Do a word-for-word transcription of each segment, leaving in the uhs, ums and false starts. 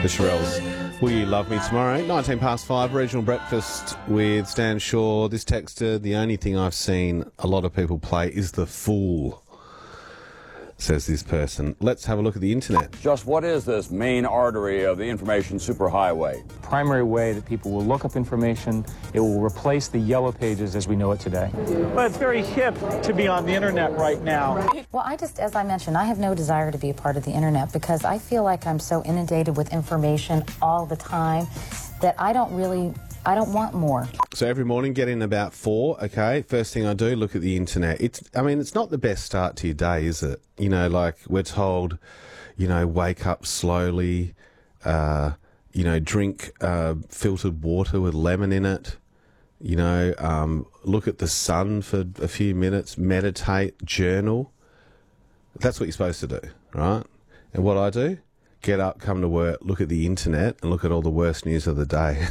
The Shirelles, Will You Love Me Tomorrow? nineteen past five, Regional Breakfast with Stan Shaw. This texter, the only thing I've seen a lot of people play is The Fool, says this person. Let's have a look at the internet. Just what is this main artery of the information superhighway? Primary way that people will look up information. It will replace the yellow pages as we know it today. Well, it's very hip to be on the internet right now. Well, I just, as I mentioned, I have no desire to be a part of the internet because I feel like I'm so inundated with information all the time that I don't really, I don't want more. So every morning, get in about four, okay? First thing I do, look at the internet. It's, I mean, it's not the best start to your day, is it? You know, like we're told, you know, wake up slowly, uh, you know, drink uh, filtered water with lemon in it, you know, um, look at the sun for a few minutes, meditate, journal. That's what you're supposed to do, right? And what I do, get up, come to work, look at the internet and look at all the worst news of the day.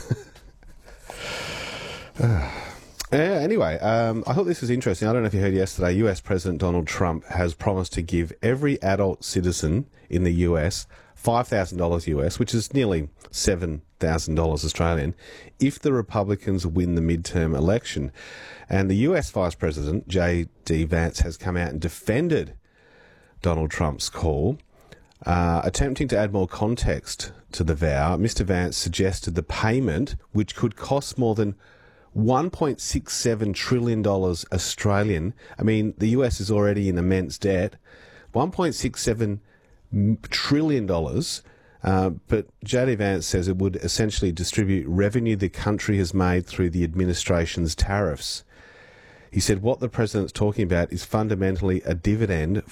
uh, anyway, um, I thought this was interesting. I don't know if you heard yesterday, U S President Donald Trump has promised to give every adult citizen in the U S five thousand dollars U S, which is nearly seven thousand dollars Australian, if the Republicans win the midterm election. And the U S Vice President, J D Vance, has come out and defended Donald Trump's call. Uh, attempting to add more context to the vow, Mister Vance suggested the payment, which could cost more than one point six seven trillion dollars Australian. I mean, the U S is already in immense debt. one point six seven trillion dollars. Uh, but J D Vance says it would essentially distribute revenue the country has made through the administration's tariffs. He said what the president's talking about is fundamentally a dividend